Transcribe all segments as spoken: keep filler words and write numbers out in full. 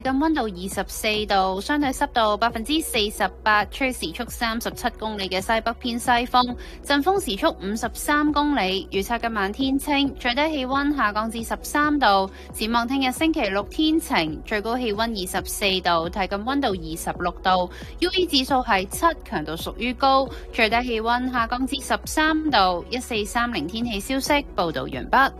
咁溫度二十四度，相對濕度百分之四十八，吹時速三十七公里嘅西北偏西風，陣風時速五十三公里。預測今晚天清，最低氣溫下降至十三度。展望聽日星期六天晴，最高氣溫二十四度，體感溫度二十六度。U V 指數係七，強度屬於高。最低氣溫下降至十三度。一四三零天氣消息報道完畢。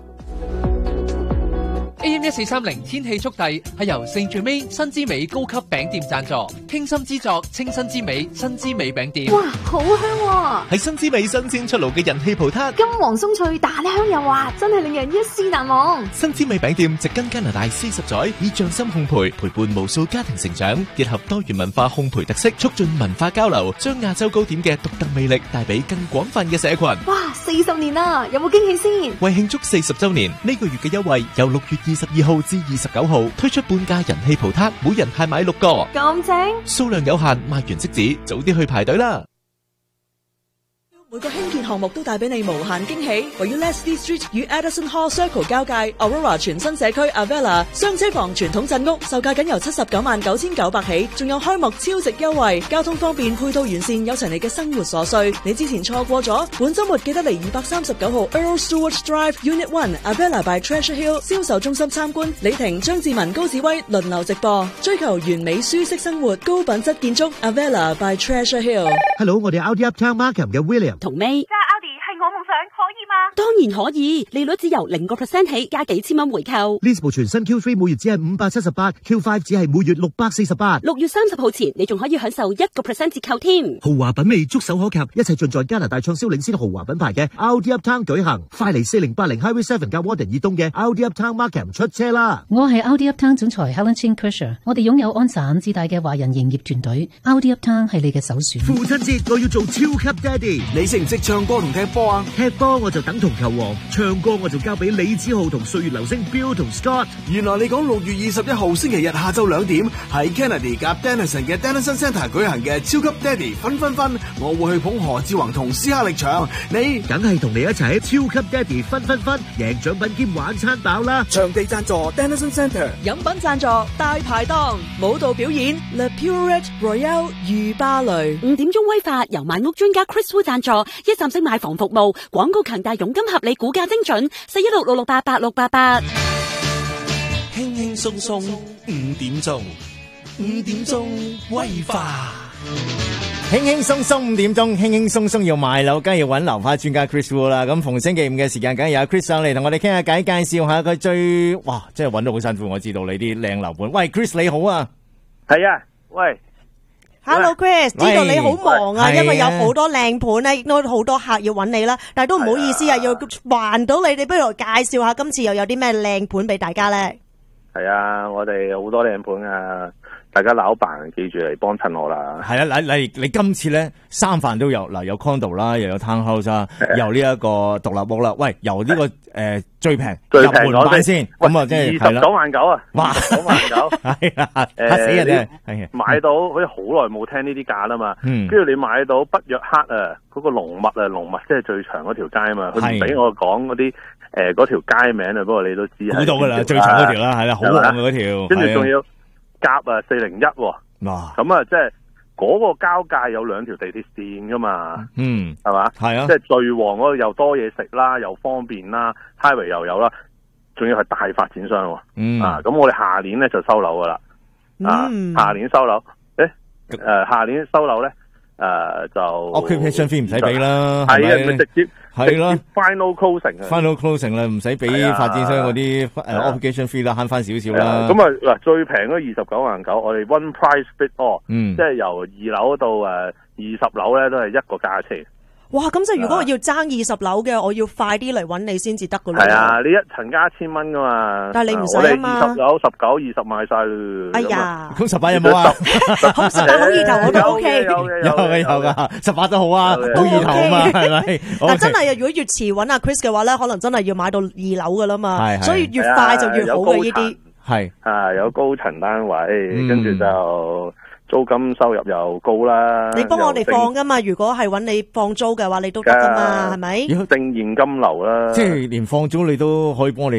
A M 一四三零天氣速遞係由聖最美新之美高級餅店贊助，傾心之作清新之美新之美餅店。 哇，好香啊！ 係新之美新鮮出爐嘅人氣葡撻， 金黃鬆脆，大香又滑，真係令人一試難忘。 新之美餅店植根加拿大四十載，以匠心烘焙陪伴無數家庭成長，結合多元文化烘焙特色，促進文化交流，將亞洲糕點嘅獨特魅力帶俾更廣泛嘅社群。 哇，四十年啦，有冇驚喜先？ 為慶祝四十週年，呢個月嘅優惠由六月二十二號至二十九號推出半價人氣葡撻，每人限買六個， 咁正， 數量有限，賣完即止，早啲去排隊啦。 每個興建項目都帶俾你無限驚喜。位於 Leslie Street 與 Edison Hall Circle 交界 Aurora 全新社區 Avella 雙車房傳統鎮屋，售價僅由七十九萬九千九百起，仲有開幕超值優惠，交通方便，配套完善，有齊你嘅生活所需。你之前錯過咗，本周末記得嚟二百三十九號 Earl Stewart Drive Unit One Avella by Treasure Hill 銷售中心參觀。李婷、張志文、高志威輪流直播，追求完美舒適生活，高品質建築 Avella by Treasure Hill。 Hello， 我哋 Audi Uptown Markham 嘅 William。 同尾揸 Audi 係我夢想，可以嗎？ 當然可以，利率只由零個 percent 起，加幾千蚊回購。 呢部全新 Q 三每月只係五百七十八 ，Q 五只係每月六百四十八。 六月三十號前，你仲可以享受一個 percent 折扣添。 豪華品味觸手可及，一切盡在加拿大暢銷領先豪華品牌嘅 Audi Uptown 舉行。快嚟四零八零 Highway Seven 加 Warden 以東嘅 Audi Uptown Markham 出車啦！ 我係 Audi Uptown 總裁 Helen Chin Kersher， 我哋擁有安省至大嘅華人營業團隊 ，Audi Uptown 係你嘅首選。 父親節我要做超級爹哋， 你識唔識唱歌同踢波啊？ 踢波我就等同球王，唱歌我就交俾李子豪同歲月流星 Bill 同 Scott。 原來你講六月二十一號星期日下晝兩點喺 Kennedy 夾 Dennison 嘅 Dennison Centre 舉行嘅超級爹哋分分分，我會去捧何志宏同斯克力場，你梗係同你一齊超級爹哋分分分，贏獎品兼玩餐飽啦！ 場地贊助 Dennison Centre， 飲品贊助大排檔，舞蹈表演 Le Purette Royale 御芭蕾。 五點鐘威化由買屋專家 Chris Wu 贊助，一站式買房服務，廣告強大，佣金合理，估價精準，四一六六六八八六八八。 輕輕鬆鬆五點鐘，五點鐘威化。 輕輕鬆鬆五點鐘，輕輕鬆鬆要買樓，梗係要揾樓花專家 Chris Wu 啦。咁逢星期五嘅時間，梗係有 Chris 上嚟同我哋傾下偈，介紹下佢最哇，真係揾到好辛苦。我知道你啲靚樓盤。喂 ，Chris 你好啊， 係啊，喂。 Hello Chris， 知道你好忙啊，因為有好多靚盤咧，亦都好多客要揾你啦。但係都唔好意思啊，要還到你哋，不如介紹下今次又有啲咩靚盤俾大家咧？ 係啊，我哋好多靚盤啊，大家老闆記住嚟幫襯我啦。 係啊，你你你今次咧三範都有嗱，有 condo 啦，又有 townhouse 啦，有呢一個獨立屋啦。喂，由呢個誒最平入門版先，咁啊即係二十九萬九啊， 哇， 九萬九係啊，嚇死人啊！ 係買到好似好耐冇聽呢啲價啦嘛，跟住你買到北約克啊，嗰個龍脈啊，龍脈即係最長嗰條街啊嘛，佢唔俾我講嗰啲。誒，嗰條街名啊，不過你都知估到噶啦，最長嗰條啦，係啦，好旺嘅嗰條， 跟住仲要夾啊四零一，哇，咁啊，即係嗰個交界有兩條地鐵線噶嘛， 嗯， 係嘛， 係啊， 即係最旺嗰度又多嘢食啦，又方便啦 ，highway 又有啦，仲要係大發展商， 嗯啊，咁我哋下年咧就收樓噶啦，啊，下年收樓，誒，誒，下年收樓咧。誒，就 occupation fee 唔使俾啦， 係啊，咪直接係咯 final closing 啊 ，final closing 啦，唔使俾發展商嗰啲誒 occupation fee 啦，慳翻少少啦。 咁啊嗱，最平嗰二十九萬九，我哋 one price fit all，嗯，即係由二樓到誒二十樓咧，都係一個價錢。 哇！咁即係如果我要爭二十樓嘅，我要快啲嚟揾你先至得噶咯。 係啊，你一層加一千蚊噶嘛。 但係你唔使啊嘛。 我哋二十樓十九二十賣晒咯。 哎呀， 咁十八有冇啊？ 好十八好意頭我都 OK。 有嘅有嘅有噶，十八都好啊，好意頭啊嘛，係咪？ 但真係如果越遲揾阿 Chris 嘅話咧，可能真係要買到二樓噶啦嘛。所以越快就越好嘅呢啲。 係啊，有高層單位，跟住就。租金收入又高啦， 你幫我哋放噶嘛？如果係揾你放租嘅話，你都得噶嘛？係咪？ 定現金流啦， 即係連放租你都可以幫我哋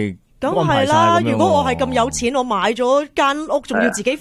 梗係啦，如果我係咁有錢，我買咗間屋，仲要自己